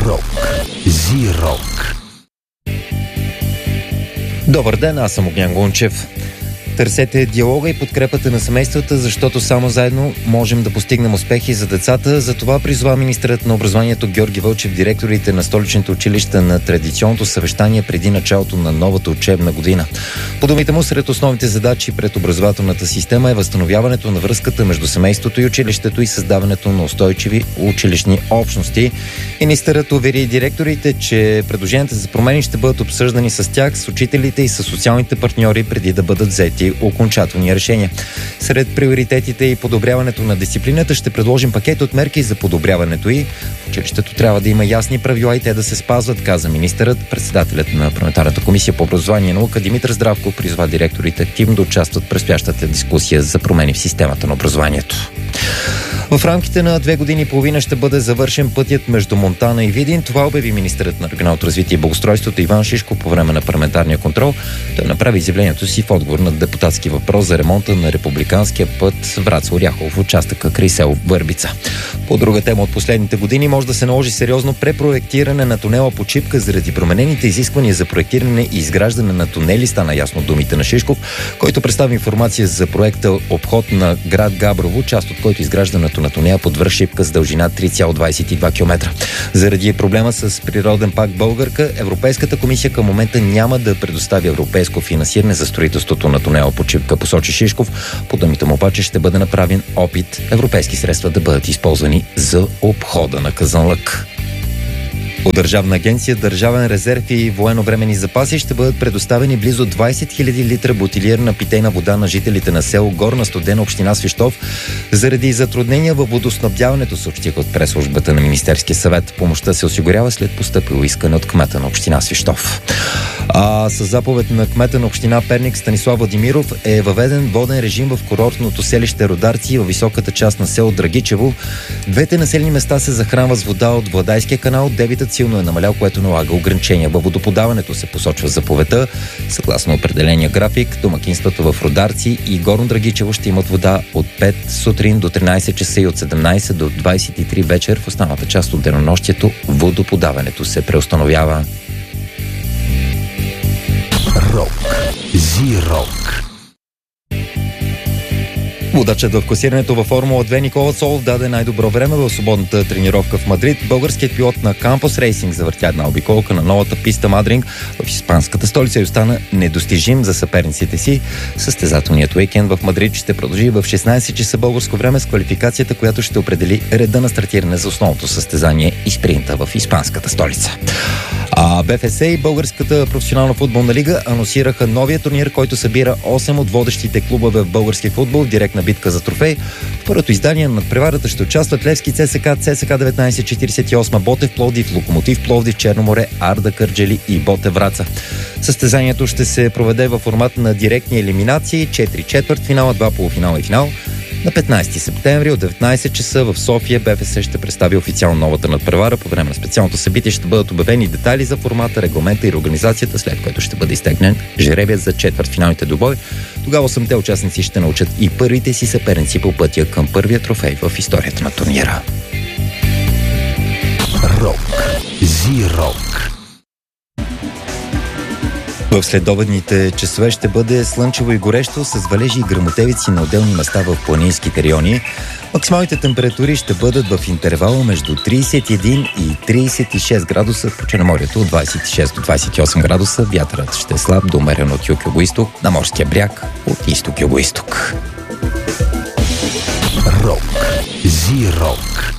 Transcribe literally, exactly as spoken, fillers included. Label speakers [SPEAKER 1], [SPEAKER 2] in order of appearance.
[SPEAKER 1] Рок. Зи-рок.
[SPEAKER 2] Добър ден, аз съм Огнян Гунчев. Търсете диалога и подкрепата на семействата, защото само заедно можем да постигнем успехи за децата. Затова призова министърът на образованието Георги Вълчев директорите на столичните училища на традиционното съвещание преди началото на новата учебна година. По думите му, сред основните задачи пред образователната система е възстановяването на връзката между семейството и училището и създаването на устойчиви училищни общности. Министърът увери директорите, че предложенията за промени ще бъдат обсъждани с тях, с учителите и с социалните партньори преди да бъдат взети окончателни решения. Сред приоритетите и подобряването на дисциплината ще предложим пакет от мерки за подобряването и в училището трябва да има ясни правила и те да се спазват, каза министърът. Председателят на парламентарната комисия по образование и наука Димитър Здравков призва директорите активно да участват в предстоящата дискусия за промени в системата на образованието. В рамките на две години и половина ще бъде завършен пътят между Монтана и Видин. Това обяви министърът на регионалното развитие и благоустройството Иван Шишков по време на парламентарния контрол. Той направи изявлението си в отговор на депутатски въпрос за ремонта на републиканския път Враца-Оряхово в участъка край село Върбица. По друга тема от последните години може да се наложи сериозно препроектиране на тунела по Чипка заради променените изисквания за проектиране и изграждане на тунели, стана ясно от думите на Шишков, който представи информация за проекта обход на град Габрово, част от който изграждането на тунела под връх Шипка с дължина три цяло двадесет и два километра. Заради проблема с природен парк Българка, Европейската комисия към момента няма да предостави европейско финансиране за строителството на тунела по Чипка, посочи Шишков. По думите му обаче ще бъде направен опит европейски средства да бъдат използвани за обхода на Казанлък. От Държавна агенция Държавен резерв и военновременни запаси ще бъдат предоставени близо двадесет хиляди литра бутилирана питейна вода на жителите на село Горна Студена, община Свищов, заради затруднения във водоснабдяването, съобщиха от пресслужбата на Министерския съвет. Помощта се осигурява след постъпило искане от кмета на община Свищов. А с заповед на кмета на община Перник Станислав Владимиров е въведен воден режим в курортното селище Родарци във високата част на село Драгичево. Двете населени места се захранват с вода от Владайския канал. Дебитът силно е намалял, което налага ограничения във водоподаването, се посочва в заповедта. Съгласно определения график, домакинствата в Родарци и Горно Драгичево ще имат вода от пет сутрин до тринадесет часа и от седемнадесет до двадесет и три вечер. В останалата част от денонощието водоподаването се преустановява.
[SPEAKER 1] Рок. Зи-рок.
[SPEAKER 2] Водачът в класирането във Формула две Никола Цолов даде най-добро време в свободната тренировка в Мадрид. Българският пилот на Кампус Рейсинг завъртя една обиколка на новата писта Мадринг в испанската столица и остана недостижим за съперниците си. Състезателният уикенд в Мадрид ще продължи в шестнадесет часа българско време с квалификацията, която ще определи реда на стартиране за основното състезание и спринта в испанската столица. А БФС и Българската професионална футболна лига анонсираха новия турнир, който събира осем от водещите клубове в български футбол в директна битка за трофей. В първото издание на преварата ще участват Левски, ЦСКА, ЦСКА деветнадесет четиридесет и осем, Ботев Пловдив, Локомотив Пловдив, Черноморе, Арда Кърджали и Ботев Враца. Състезанието ще се проведе във формат на директни елиминации, четири четвъртфинала, два полуфинала и финал. На петнадесети септември от деветнадесет часа в София БФС ще представи официално новата надпревара. По време на специалното събитие ще бъдат обявени детайли за формата, регламента и организацията, след което ще бъде изтегнен жребият за четвъртфиналните двубой. Тогава осемте участници ще научат и първите си съперници по пътя към първия трофей в историята на турнира.
[SPEAKER 1] Рок. Зи-рок.
[SPEAKER 2] В следобедните часове ще бъде слънчево и горещо с валежи и гръмотевици на отделни места в планинските райони. Максималните температури ще бъдат в интервала между тридесет и един и тридесет и шест градуса, по Черноморието от двадесет и шест до двадесет и осем градуса. Вятърът ще е слаб до умерен от юг-югоизток, на морския бряг от изток-югоизток.
[SPEAKER 1] Рок. Зи-рок.